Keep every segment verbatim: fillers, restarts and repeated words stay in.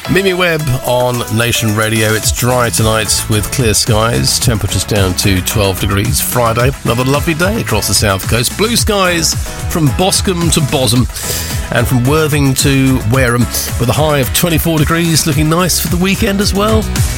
Mimi Webb on Nation Radio. It's dry tonight with clear skies. Temperatures down to twelve degrees. Friday, another lovely day across the south coast. Blue skies from Boscombe to Bosham and from Worthing to Wareham with a high of twenty-four degrees. Looking nice for the weekend as well.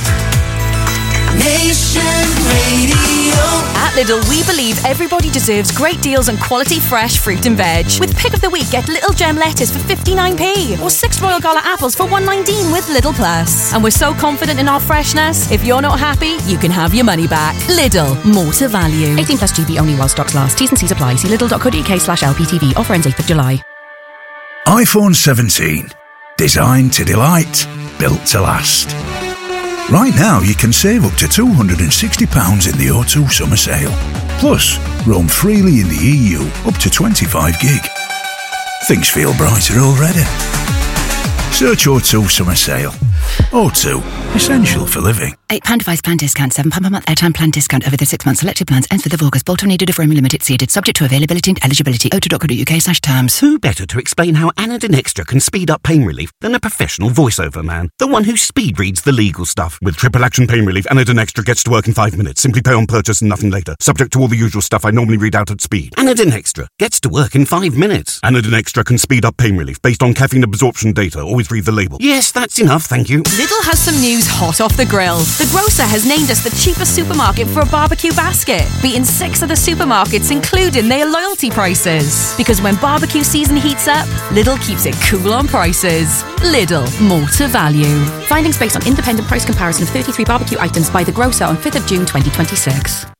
Nation Radio. At Lidl, we believe everybody deserves great deals on quality fresh fruit and veg. With Pick of the Week, get Little Gem lettuce for fifty-nine p or six Royal Gala apples for one nineteen with Lidl Plus. And we're so confident in our freshness, if you're not happy, you can have your money back. Lidl, more to value. eighteen plus G B only while stocks last. T's and C's apply. See lidl.co.uk slash LPTV. Offer ends eighth of July. iPhone seventeen. Designed to delight. Built to last. Right now, you can save up to two hundred sixty pounds in the O two summer sale. Plus, roam freely in the E U up to twenty-five gig. Things feel brighter already. Search O two summer sale. O two, essential for living. eight pounds device plan discount, seven pounds per month airtime plan discount over the six months. Selected plans ends fifth of August. Bolt-on needed if roaming limited seeded. Subject to availability and eligibility. o two dot co dot uk slash terms. Who better to explain how Anadin Extra can speed up pain relief than a professional voiceover man? The one who speed reads the legal stuff. With triple action pain relief, Anadin Extra gets to work in five minutes. Simply pay on purchase and nothing later. Subject to all the usual stuff I normally read out at speed. Anadin Extra gets to work in five minutes. Anadin Extra can speed up pain relief based on caffeine absorption data. Always read the label. Yes, that's enough, thank you. Lidl has some news hot off the grill. The grocer has named us the cheapest supermarket for a barbecue basket, beating six other supermarkets, including their loyalty prices. Because when barbecue season heats up, Lidl keeps it cool on prices. Lidl, more to value. Findings based on independent price comparison of thirty-three barbecue items by the grocer on fifth of June twenty twenty-six.